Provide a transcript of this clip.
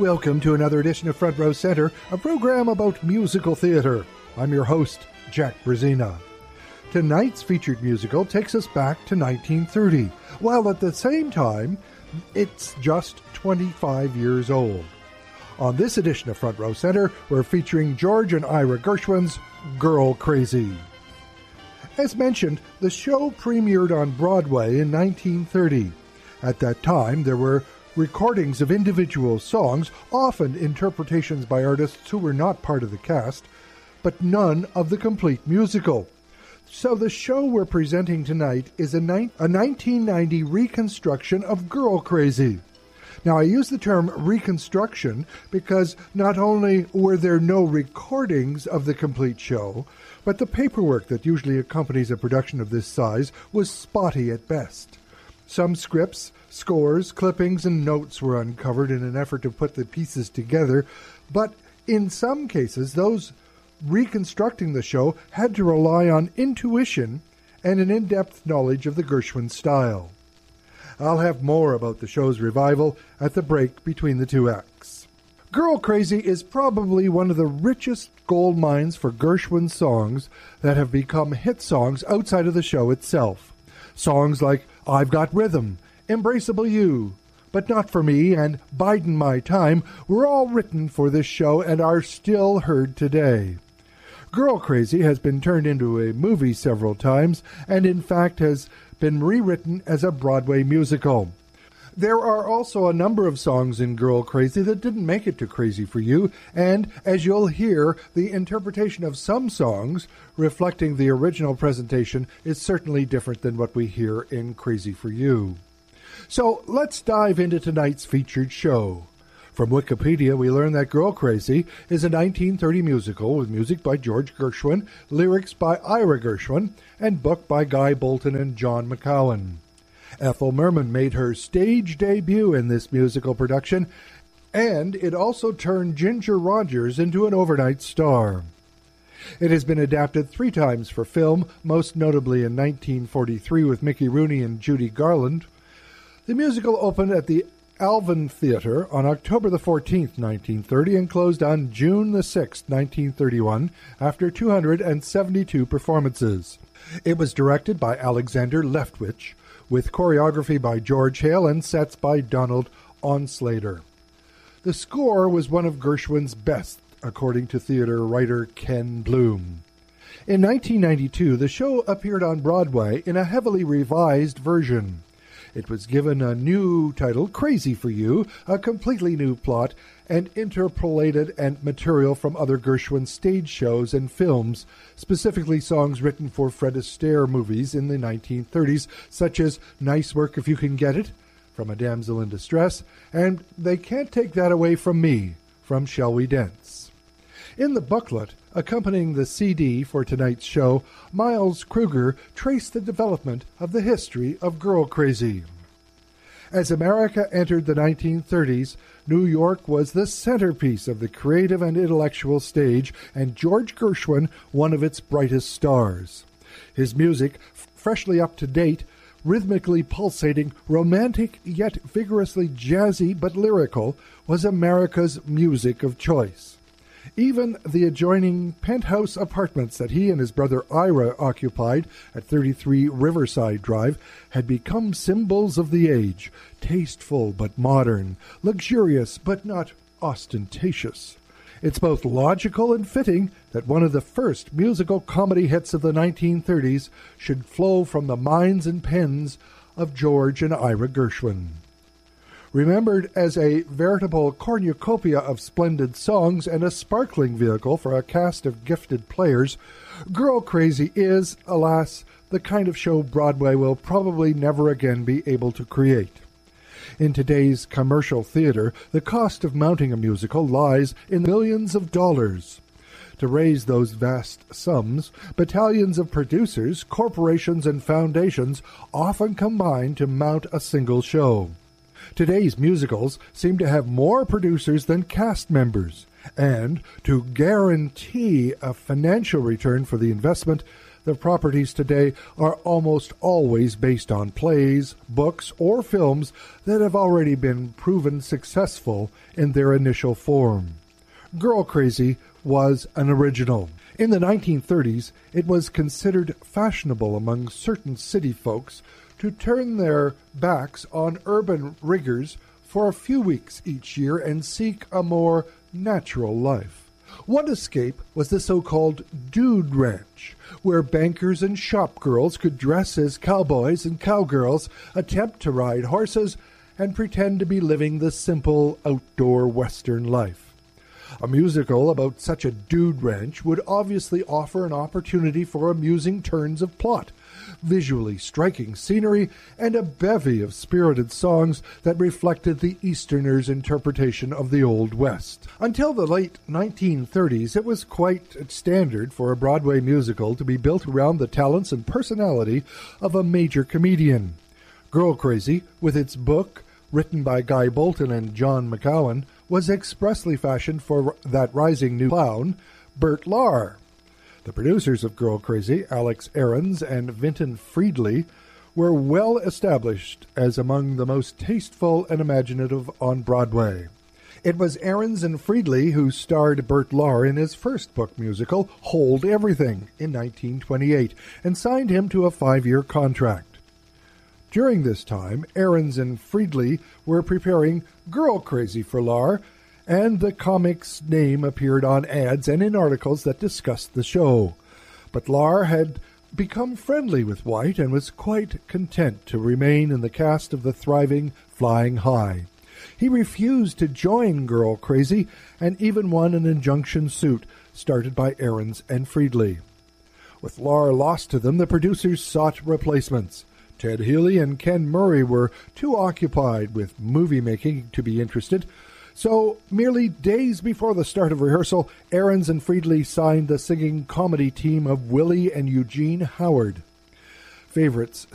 Welcome to another edition of Front Row Center, a program about musical theater. I'm your host, Jack Brzezina. Tonight's featured musical takes us back to 1930, while at the same time, it's just 25 years old. On this edition of Front Row Center, we're featuring George and Ira Gershwin's Girl Crazy. As mentioned, the show premiered on Broadway in 1930. At that time, there were recordings of individual songs, often interpretations by artists who were not part of the cast, but none of the complete musical. So the show we're presenting tonight is a 1990 reconstruction of Girl Crazy. Now, I use the term reconstruction because not only were there no recordings of the complete show, but the paperwork that usually accompanies a production of this size was spotty at best. Some scripts, scores, clippings, and notes were uncovered in an effort to put the pieces together, but in some cases, those reconstructing the show had to rely on intuition and an in-depth knowledge of the Gershwin style. I'll have more about the show's revival at the break between the two acts. Girl Crazy is probably one of the richest gold mines for Gershwin songs that have become hit songs outside of the show itself. Songs like I've Got Rhythm, Embraceable You, But Not For Me, and Bidin' My Time were all written for this show and are still heard today. Girl Crazy has been turned into a movie several times and in fact has been rewritten as a Broadway musical. There are also a number of songs in Girl Crazy that didn't make it to Crazy for You, and as you'll hear, the interpretation of some songs reflecting the original presentation is certainly different than what we hear in Crazy for You. So let's dive into tonight's featured show. From Wikipedia, we learn that Girl Crazy is a 1930 musical with music by George Gershwin, lyrics by Ira Gershwin, and book by Guy Bolton and John McCowan. Ethel Merman made her stage debut in this musical production, and it also turned Ginger Rogers into an overnight star. It has been adapted 3 times for film, most notably in 1943 with Mickey Rooney and Judy Garland. The musical opened at the Alvin Theatre on October the 14th, 1930, and closed on June the 6th, 1931, after 272 performances. It was directed by Alexander Leftwich, with choreography by George Hale and sets by Donald Onslater. The score was one of Gershwin's best, according to theater writer Ken Bloom. In 1992, the show appeared on Broadway in a heavily revised version. It was given a new title, Crazy for You, a completely new plot, and interpolated and material from other Gershwin stage shows and films, specifically songs written for Fred Astaire movies in the 1930s, such as Nice Work If You Can Get It, from A Damsel in Distress, and They Can't Take That Away From Me, from Shall We Dance. In the booklet accompanying the CD for tonight's show, Miles Kruger traced the development of the history of Girl Crazy. As America entered the 1930s, New York was the centerpiece of the creative and intellectual stage, and George Gershwin one of its brightest stars. His music, freshly up to date, rhythmically pulsating, romantic yet vigorously jazzy but lyrical, was America's music of choice. Even the adjoining penthouse apartments that he and his brother Ira occupied at 33 Riverside Drive had become symbols of the age, tasteful but modern, luxurious but not ostentatious. It's both logical and fitting that one of the first musical comedy hits of the 1930s should flow from the minds and pens of George and Ira Gershwin. Remembered as a veritable cornucopia of splendid songs and a sparkling vehicle for a cast of gifted players, Girl Crazy is, alas, the kind of show Broadway will probably never again be able to create. In today's commercial theater, the cost of mounting a musical lies in millions of dollars. To raise those vast sums, battalions of producers, corporations, and foundations often combine to mount a single show. Today's musicals seem to have more producers than cast members, and to guarantee a financial return for the investment, The properties today are almost always based on plays, books, or films that have already been proven successful in their initial form. Girl Crazy was an original. In the 1930s, it was considered fashionable among certain city folks to turn their backs on urban rigors for a few weeks each year and seek a more natural life. One escape was the so-called Dude Ranch, where bankers and shop girls could dress as cowboys and cowgirls, attempt to ride horses, and pretend to be living the simple outdoor Western life. A musical about such a dude ranch would obviously offer an opportunity for amusing turns of plot, visually striking scenery, and a bevy of spirited songs that reflected the Easterners' interpretation of the Old West. Until the late 1930s, it was quite standard for a Broadway musical to be built around the talents and personality of a major comedian. Girl Crazy, with its book, written by Guy Bolton and John McCowan, was expressly fashioned for that rising new clown, Bert Lahr. The producers of Girl Crazy, Alex Ahrens and Vinton Friedli, were well established as among the most tasteful and imaginative on Broadway. It was Ahrens and Friedli who starred Bert Lahr in his first book musical, Hold Everything, in 1928, and signed him to a 5-year contract. During this time, Ahrens and Friedli were preparing Girl Crazy for Lahr, and the comic's name appeared on ads and in articles that discussed the show. But Lahr had become friendly with White and was quite content to remain in the cast of the thriving Flying High. He refused to join Girl Crazy and even won an injunction suit started by Ahrens and Friedli. With Lahr lost to them, the producers sought replacements. Ted Healy and Ken Murray were too occupied with movie-making to be interested, so merely days before the start of rehearsal, Ahrens and Friedli signed the singing comedy team of Willie and Eugene Howard. Favorites